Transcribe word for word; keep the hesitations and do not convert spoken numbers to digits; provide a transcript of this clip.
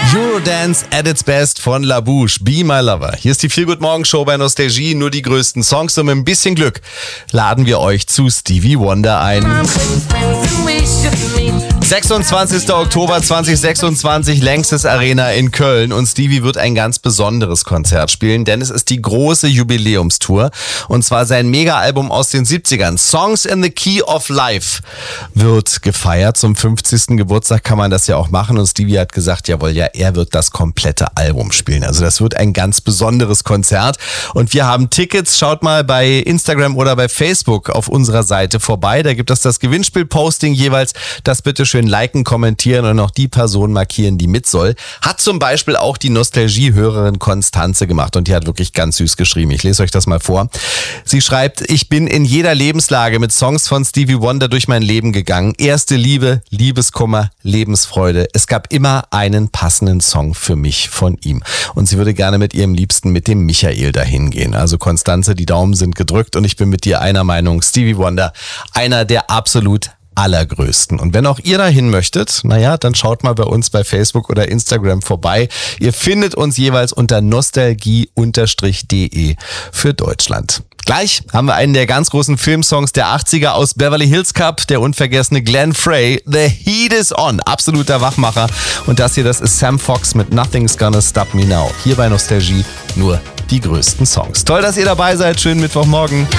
Eurodance at its best von La Bouche, Be My Lover. Hier ist die Feel-Good-Morgen-Show bei Nostalgie, nur die größten Songs und mit ein bisschen Glück laden wir euch zu Stevie Wonder ein. sechsundzwanzigster Oktober zweitausendsechsundzwanzig, Lanxess Arena in Köln und Stevie wird ein ganz besonderes Konzert spielen, denn es ist die große Jubiläumstour und zwar sein Mega-Album aus den siebzigern, Songs in the Key of Life, wird gefeiert. Zum fünfzigsten Geburtstag kann man das ja auch machen und Stevie hat gesagt, jawohl, ja, er wird das komplette Album spielen. Also das wird ein ganz besonderes Konzert und wir haben Tickets. Schaut mal bei Instagram oder bei Facebook auf unserer Seite vorbei. Da gibt es das Gewinnspiel-Posting jeweils. Das bitte schön liken, kommentieren und auch die Person markieren, die mit soll. Hat zum Beispiel auch die Nostalgie-Hörerin Konstanze gemacht und die hat wirklich ganz süß geschrieben. Ich lese euch das mal vor. Sie schreibt, ich bin in jeder Lebenslage mit Songs von Stevie Wonder durch mein Leben gegangen. Erste Liebe, Liebeskummer, Lebensfreude. Es gab immer einen passenden Song für mich von ihm. Und sie würde gerne mit ihrem Liebsten, mit dem Michael, dahin gehen. Also Konstanze, die Daumen sind gedrückt und ich bin mit dir einer Meinung. Stevie Wonder, einer der absolut allergrößten. Und wenn auch ihr dahin möchtet, naja, dann schaut mal bei uns bei Facebook oder Instagram vorbei. Ihr findet uns jeweils unter nostalgie de für Deutschland. Gleich haben wir einen der ganz großen Filmsongs der achtziger aus Beverly Hills Cop, der unvergessene Glenn Frey, The Heat is On, absoluter Wachmacher. Und das hier, das ist Sam Fox mit Nothing's Gonna Stop Me Now. Hier bei Nostalgie nur die größten Songs. Toll, dass ihr dabei seid. Schönen Mittwochmorgen.